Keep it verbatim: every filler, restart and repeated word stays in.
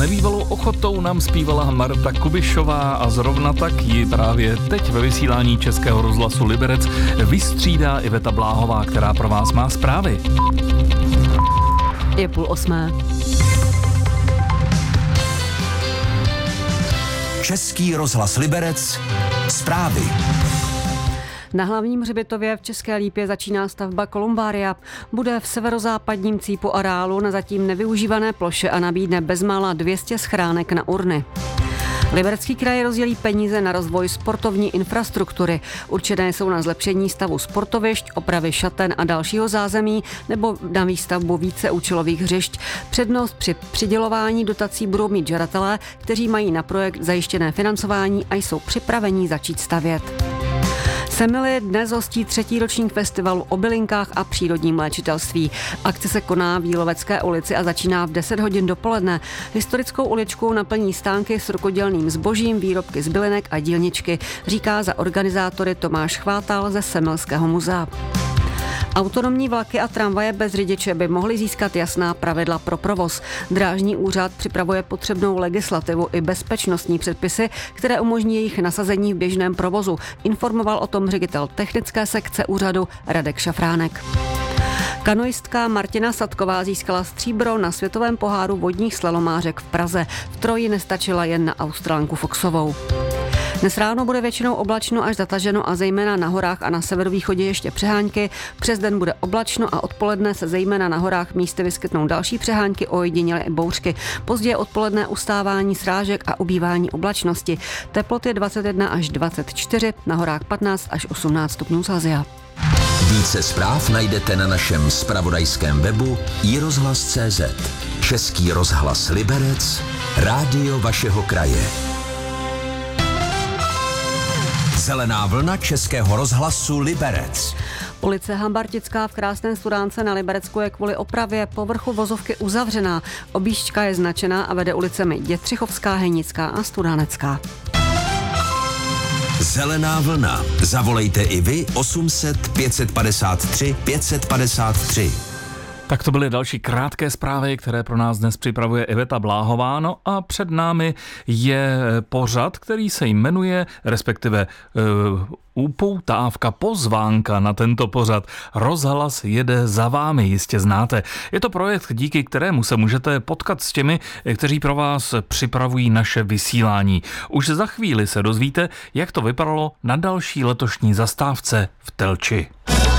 nebývalou ochotou nám zpívala Marta Kubišová a zrovna tak ji právě teď ve vysílání Českého rozhlasu Liberec vystřídá Iveta Bláhová, která pro vás má zprávy. Je půl osmé. Český rozhlas Liberec, zprávy. Na hlavním hřbitově v České Lípě začíná stavba kolumbária. Bude v severozápadním cípu areálu na zatím nevyužívané ploše a nabídne bezmála dvě stě schránek na urny. Liberecký kraj rozdělí peníze na rozvoj sportovní infrastruktury. Určené jsou na zlepšení stavu sportovišť, opravy šaten a dalšího zázemí nebo na výstavbu víceúčelových hřišť. Přednost při přidělování dotací budou mít žadatelé, kteří mají na projekt zajištěné financování a jsou připraveni začít stavět. Semily dnes hostí třetí ročník festivalu o bylinkách a přírodním léčitelství. Akce se koná v Jílovecké ulici a začíná v deset hodin dopoledne. Historickou uličku naplní stánky s rukodělným zbožím, výrobky z bylinek a dílničky, říká za organizátory Tomáš Chvátal ze Semilského muzea. Autonomní vlaky a tramvaje bez řidiče by mohly získat jasná pravidla pro provoz. Drážní úřad připravuje potřebnou legislativu i bezpečnostní předpisy, které umožní jejich nasazení v běžném provozu. Informoval o tom ředitel technické sekce úřadu Radek Šafránek. Kanoistka Martina Sadková získala stříbro na světovém poháru vodních slalomářek v Praze. V troji nestačila jen na Australanku Foxovou. Dnes ráno bude většinou oblačno až zataženo a zejména na horách a na severovýchodě ještě přehánky. Přes den bude oblačno a odpoledne se zejména na horách místy vyskytnou další přehánky, ojediněle i bouřky. Později odpoledne ustávání srážek a ubývání oblačnosti. Teploty dvacet jedna až dvacet čtyři, na horách patnáct až osmnáct stupňů Celsia. Více zpráv najdete na našem zpravodajském webu i rozhlas tečka cé zet. Český rozhlas Liberec, rádio vašeho kraje. Zelená vlna Českého rozhlasu Liberec. Ulice Hambartická v Krásné Studánce na Liberecku je kvůli opravě povrchu vozovky uzavřená. Objížďka je značená a vede ulicemi Dětřichovská, Henická a Studánecká. Zelená vlna. Zavolejte i vy osm set pět set padesát tři pět set padesát tři. Tak to byly další krátké zprávy, které pro nás dnes připravuje Iveta Bláhová. No a před námi je pořad, který se jmenuje, respektive uh, upoutávka, pozvánka na tento pořad. Rozhlas jede za vámi, jistě znáte. Je to projekt, díky kterému se můžete potkat s těmi, kteří pro vás připravují naše vysílání. Už za chvíli se dozvíte, jak to vypadalo na další letošní zastávce v Telči.